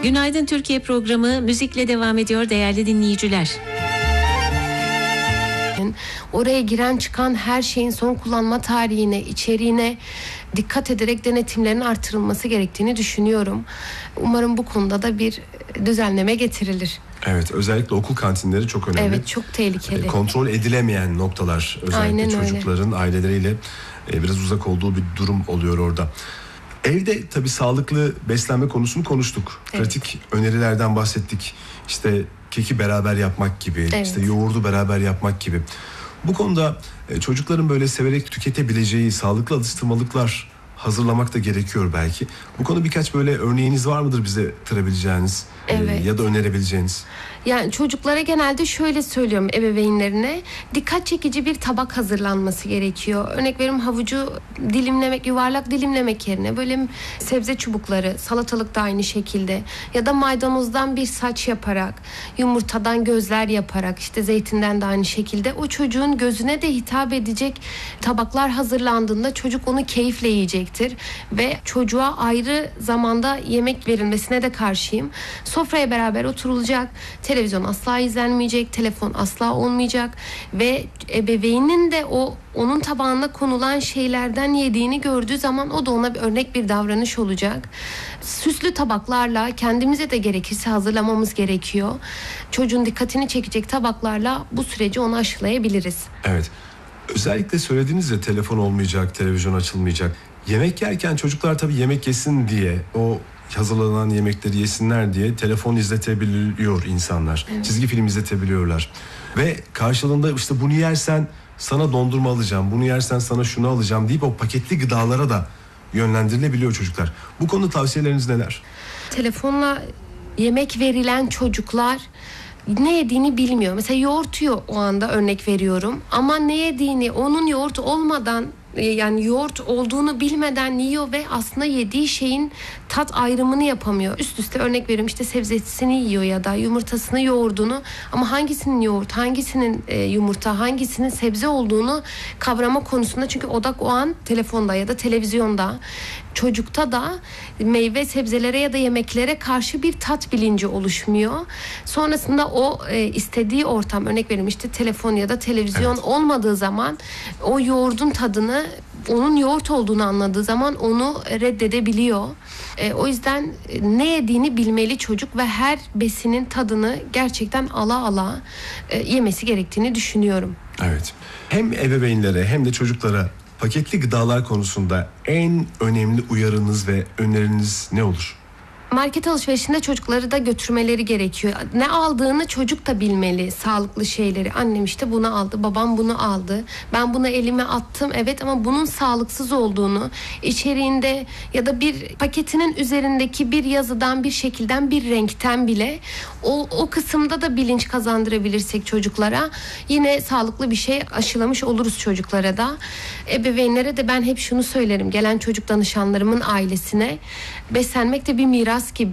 Günaydın Türkiye programı müzikle devam ediyor değerli dinleyiciler. Oraya giren çıkan her şeyin son kullanma tarihine, içeriğine dikkat ederek denetimlerin artırılması gerektiğini düşünüyorum. Umarım bu konuda da bir düzenleme getirilir. Evet, özellikle okul kantinleri çok önemli. Evet, çok tehlikeli. Kontrol edilemeyen noktalar, özellikle Aynen çocukların öyle. aileleriyle biraz uzak olduğu bir durum oluyor orada. Evde tabii sağlıklı beslenme konusunu konuştuk. Evet. Pratik önerilerden bahsettik. İşte keki beraber yapmak gibi, Evet. işte yoğurdu beraber yapmak gibi. Bu konuda çocukların böyle severek tüketebileceği sağlıklı atıştırmalıklar hazırlamak da gerekiyor belki. Bu konu birkaç böyle örneğiniz var mıdır bize aktarabileceğiniz Evet. ya da önerebileceğiniz? Yani çocuklara genelde şöyle söylüyorum, ebeveynlerine dikkat çekici bir tabak hazırlanması gerekiyor. Örnek veriyorum, havucu dilimlemek, yuvarlak dilimlemek yerine böyle sebze çubukları, salatalık da aynı şekilde ya da maydanozdan bir saç yaparak, yumurtadan gözler yaparak, işte zeytinden de aynı şekilde o çocuğun gözüne de hitap edecek tabaklar hazırlandığında çocuk onu keyifle yiyecektir ve çocuğa ayrı zamanda yemek verilmesine de karşıyım. Sofraya beraber oturulacak. Televizyon asla izlenmeyecek, telefon asla olmayacak ve ebeveynin de onun tabağına konulan şeylerden yediğini gördüğü zaman o da ona bir örnek bir davranış olacak. Süslü tabaklarla kendimize de gerekirse hazırlamamız gerekiyor. Çocuğun dikkatini çekecek tabaklarla bu süreci ona aşılayabiliriz. Evet. Özellikle söylediğiniz ya, telefon olmayacak, televizyon açılmayacak. Yemek yerken çocuklar tabii yemek yesin diye, o hazırlanan yemekleri yesinler diye telefon izletebiliyor insanlar. Evet. Çizgi film izletebiliyorlar. Ve karşılığında işte bunu yersen sana dondurma alacağım, bunu yersen sana şunu alacağım deyip o paketli gıdalara da yönlendirilebiliyor çocuklar. Bu konuda tavsiyeleriniz neler? Telefonla yemek verilen çocuklar ne yediğini bilmiyor. Mesela yoğurt yiyor o anda, örnek veriyorum. Ama ne yediğini, onun yoğurt olmadan, yani yoğurt olduğunu bilmeden yiyor ve aslında yediği şeyin tat ayrımını yapamıyor. Üst üste örnek veriyorum, işte sebzesini yiyor ya da yumurtasını, yoğurdunu, ama hangisinin yoğurt, hangisinin yumurta, hangisinin sebze olduğunu kavrama konusunda, çünkü odak o an telefonda ya da televizyonda. Çocukta da meyve, sebzelere ya da yemeklere karşı bir tat bilinci oluşmuyor. Sonrasında o istediği ortam, örnek veriyorum işte telefon ya da televizyon olmadığı zaman o yoğurdun tadını, onun yoğurt olduğunu anladığı zaman onu reddedebiliyor. O yüzden ne yediğini bilmeli çocuk ve her besinin tadını gerçekten ala ala yemesi gerektiğini düşünüyorum. Evet. Hem ebeveynlere hem de çocuklara paketli gıdalar konusunda en önemli uyarınız ve öneriniz ne olur? Market alışverişinde çocukları da götürmeleri gerekiyor. Ne aldığını çocuk da bilmeli, sağlıklı şeyleri. Annem işte bunu aldı, babam bunu aldı. Ben bunu elime attım, evet, ama bunun sağlıksız olduğunu, içeriğinde ya da bir paketinin üzerindeki bir yazıdan, bir şekilden, bir renkten bile o kısımda da bilinç kazandırabilirsek çocuklara, yine sağlıklı bir şey aşılamış oluruz çocuklara da. Ebeveynlere de ben hep şunu söylerim, gelen çocuk danışanlarımın ailesine: beslenmek de bir miras gibi.